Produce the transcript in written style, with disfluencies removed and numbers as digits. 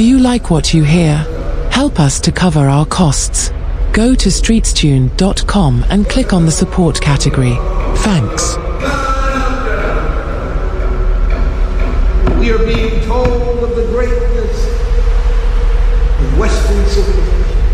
Do you like what you hear? Help us to cover our costs. Go to streetstune.com and click on the support category. Thanks. We are being told of the greatness of Western civilization.